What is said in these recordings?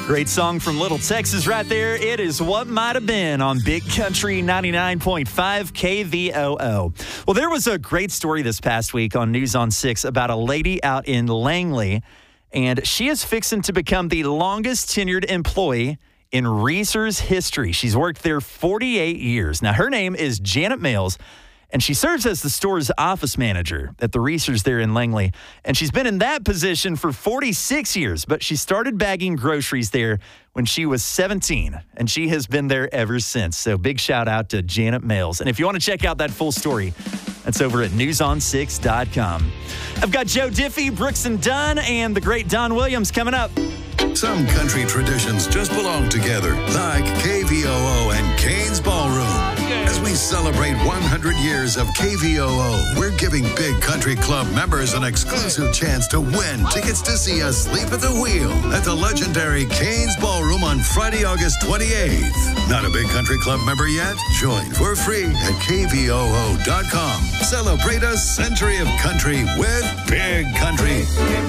Great song from Little Texas right there. It is What Might Have Been on Big Country 99.5 KVOO. Well, there was a great story this past week on News on 6 about a lady out in Langley, and she is fixing to become the longest tenured employee in Reese's history. She's worked there 48 years. Now, her name is Janet Males, and she serves as the store's office manager at the Reese's there in Langley. And she's been in that position for 46 years, but she started bagging groceries there when she was 17, and she has been there ever since. So big shout out to Janet Males. And if you want to check out that full story, that's over at newson6.com. I've got Joe Diffie, Brooks and Dunn, and the great Don Williams coming up. Some country traditions just belong together, like KVOO and Cain's Ballroom. As we celebrate 100 years of KVOO, we're giving Big Country Club members an exclusive chance to win tickets to see Asleep at the Wheel at the legendary Cain's Ballroom on Friday, August 28th. Not a Big Country Club member yet? Join for free at kvoo.com. Celebrate a century of country with Big Country.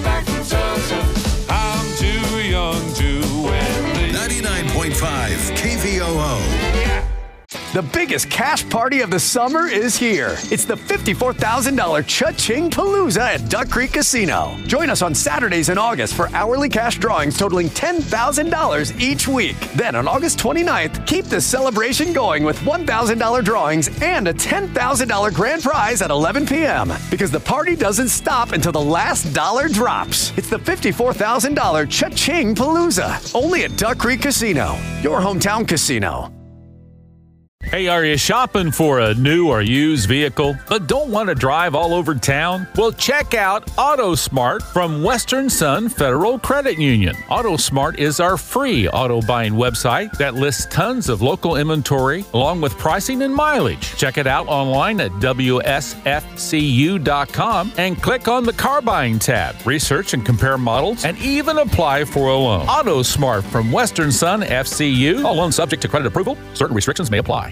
I'm too young to win. 99.5 KVOO. The biggest cash party of the summer is here. It's the $54,000 Cha-Ching Palooza at Duck Creek Casino. Join us on Saturdays in August for hourly cash drawings totaling $10,000 each week. Then on August 29th, keep the celebration going with $1,000 drawings and a $10,000 grand prize at 11 p.m. Because the party doesn't stop until the last dollar drops. It's the $54,000 Cha-Ching Palooza. Only at Duck Creek Casino, your hometown casino. Hey, are you shopping for a new or used vehicle, but don't want to drive all over town? Well, check out AutoSmart from Western Sun Federal Credit Union. AutoSmart is our free auto buying website that lists tons of local inventory along with pricing and mileage. Check it out online at WSFCU.com and click on the car buying tab. Research and compare models and even apply for a loan. AutoSmart from Western Sun FCU. All loans subject to credit approval. Certain restrictions may apply.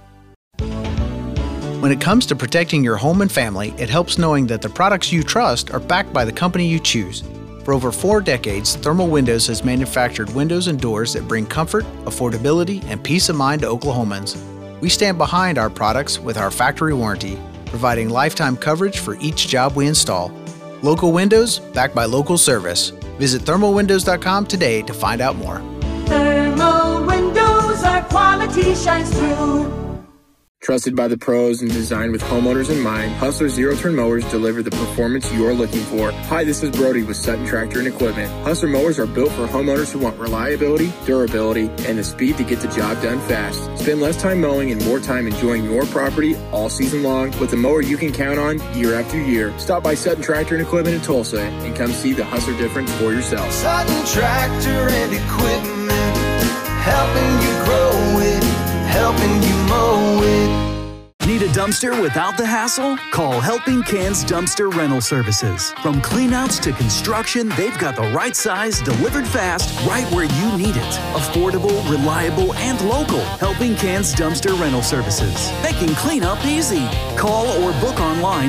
When it comes to protecting your home and family, it helps knowing that the products you trust are backed by the company you choose. For over 4 decades, Thermal Windows has manufactured windows and doors that bring comfort, affordability, and peace of mind to Oklahomans. We stand behind our products with our factory warranty, providing lifetime coverage for each job we install. Local windows, backed by local service. Visit thermalwindows.com today to find out more. Thermal Windows, our quality shines through. Trusted by the pros and designed with homeowners in mind, Hustler zero-turn mowers deliver the performance you're looking for. Hi, this is Brody with Sutton Tractor and Equipment. Hustler mowers are built for homeowners who want reliability, durability, and the speed to get the job done fast. Spend less time mowing and more time enjoying your property all season long with a mower you can count on year after year. Stop by Sutton Tractor and Equipment in Tulsa and come see the Hustler difference for yourself. Sutton Tractor and Equipment, helping you grow it, helping you mow it. Need a dumpster without the hassle? Call Helping Cans Dumpster Rental Services. From cleanouts to construction, they've got the right size, delivered fast, right where you need it. Affordable, reliable, and local. Helping Cans Dumpster Rental Services. Making cleanup easy. Call or book online